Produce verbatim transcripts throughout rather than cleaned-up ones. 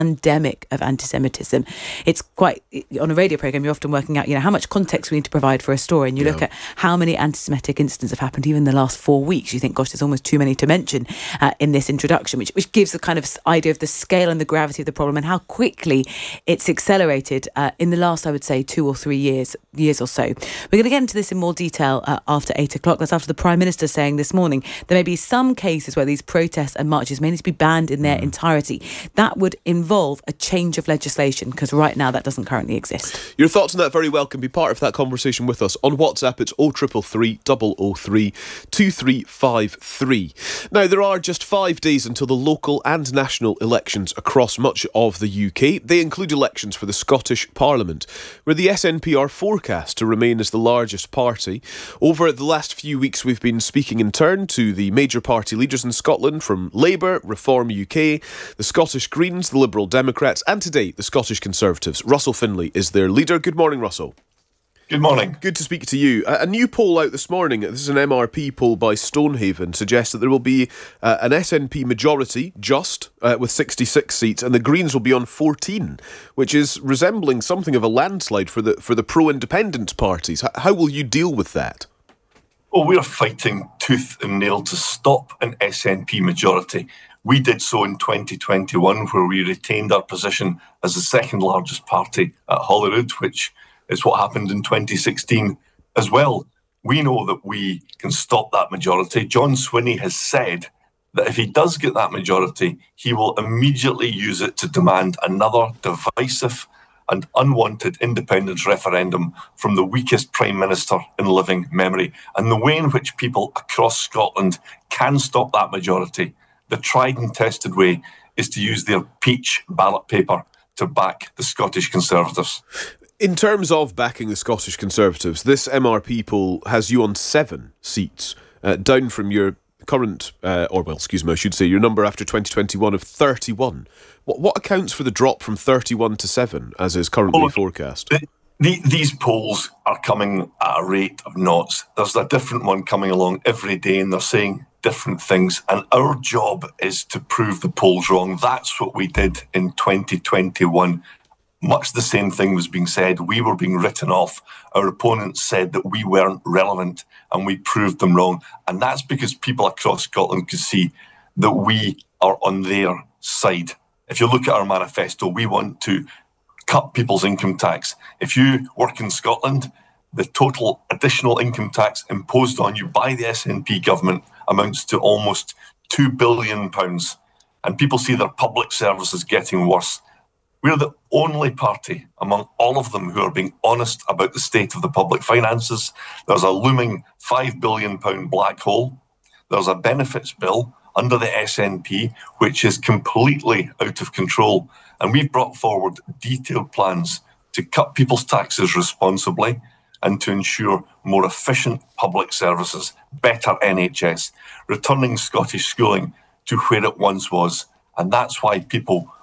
endemic of anti-Semitism. It's quite, on a radio programme, you're often working out, you know, how much context we need to provide for a story, and you yeah. look at how many anti-Semitic incidents have happened even in the last four weeks. You think, gosh, there's almost too many to mention uh, in this introduction, which, which gives the kind of idea of the scale and the gravity of the problem and how quickly it's accelerated uh, in the last, I would say, two or three years, years or so. We're going to get into this in more detail uh, after eight o'clock. That's after the Prime Minister saying this morning there may be some cases where these protests and marches may need to be banned in their mm. entirety. That would involve a change of legislation, because right now that doesn't currently exist. Your thoughts on that very well can be part of that conversation with us on WhatsApp. It's oh three three three, oh oh three, two three five three. Now, there are just five days until the local and national elections across much of the U K. They include elections for the Scottish Parliament, where the S N P are forecast to remain as the largest party. Over the last few weeks, we've been speaking in turn to the major party leaders in Scotland, from Labour, Reform U K, the Scottish Greens, the Liberal Democrats, and today the Scottish Conservatives. Russell Finlay is their leader. Good morning, Russell. Good morning. Good to speak to you. A new poll out this morning, this is an M R P poll by Stonehaven, suggests that there will be uh, an S N P majority, just, uh, with sixty-six seats, and the Greens will be on fourteen, which is resembling something of a landslide for the for the pro-independence parties. H- how will you deal with that? Well, we're fighting tooth and nail to stop an S N P majority. We did so in twenty twenty-one, where we retained our position as the second largest party at Holyrood, which is what happened in twenty sixteen as well. We know that we can stop that majority. John Swinney has said that if he does get that majority, he will immediately use it to demand another divisive and unwanted independence referendum from the weakest Prime Minister in living memory. And the way in which people across Scotland can stop that majority, the tried and tested way, is to use their peach ballot paper to back the Scottish Conservatives. In terms of backing the Scottish Conservatives, this M R P poll has you on seven seats, uh, down from your current, uh, or well, excuse me, I should say, your number after twenty twenty-one of thirty-one. What, what accounts for the drop from thirty-one to seven, as is currently well, forecast? The, the, these polls are coming at a rate of knots. There's a different one coming along every day, and they're saying different things, and our job is to prove the polls wrong. That's what we did in twenty twenty-one. Much the same thing was being said. We were being written off. Our opponents said that we weren't relevant, and we proved them wrong. And that's because people across Scotland could see that we are on their side. If you look at our manifesto, we want to cut people's income tax. If you work in Scotland, the total additional income tax imposed on you by the S N P government amounts to almost two billion pounds. And people see their public services getting worse. We're the only party among all of them who are being honest about the state of the public finances. There's a looming five billion pounds black hole. There's a benefits bill under the S N P, which is completely out of control. And we've brought forward detailed plans to cut people's taxes responsibly and to ensure more efficient public services, better N H S, returning Scottish schooling to where it once was. And that's why people,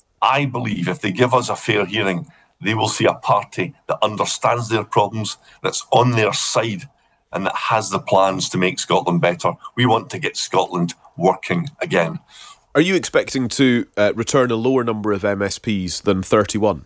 I believe, if they give us a fair hearing, they will see a party that understands their problems, that's on their side, and that has the plans to make Scotland better. We want to get Scotland working again. Are you expecting to uh, return a lower number of M S Ps than thirty-one?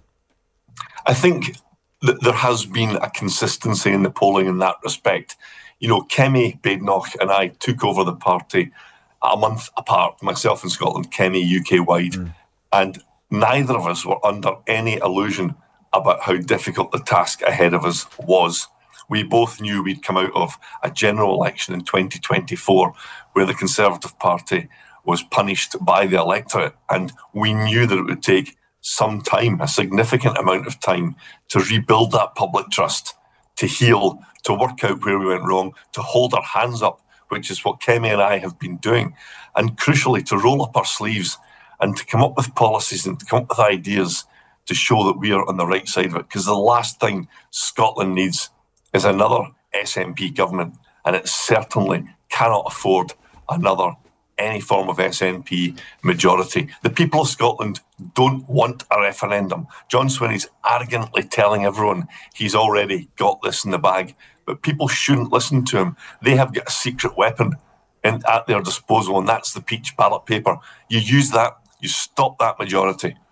I think that there has been a consistency in the polling in that respect. You know, Kemi Badenoch and I took over the party a month apart, myself in Scotland, Kemi U K-wide, mm. and neither of us were under any illusion about how difficult the task ahead of us was. We both knew we'd come out of a general election in twenty twenty-four where the Conservative Party was punished by the electorate, and we knew that it would take some time, a significant amount of time, to rebuild that public trust, to heal, to work out where we went wrong, to hold our hands up, which is what Kemi and I have been doing, and crucially to roll up our sleeves and to come up with policies and to come up with ideas to show that we are on the right side of it. Because the last thing Scotland needs is another S N P government, and it certainly cannot afford another any form of S N P majority. The people of Scotland don't want a referendum. John Swinney's arrogantly telling everyone he's already got this in the bag, but people shouldn't listen to him. They have got a secret weapon in, at their disposal, and that's the peach ballot paper. You use that, you stop that majority,